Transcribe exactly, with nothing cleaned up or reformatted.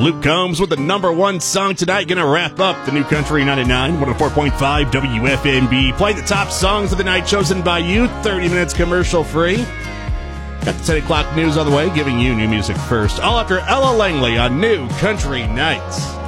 Luke Combs with the number one song tonight. Gonna wrap up the New Country ninety-nine, one oh four point five W F M B. Playing the top songs of the night chosen by you, thirty minutes commercial free. Got the ten o'clock news on the way, giving you new music first. All after Ella Langley on New Country Nights.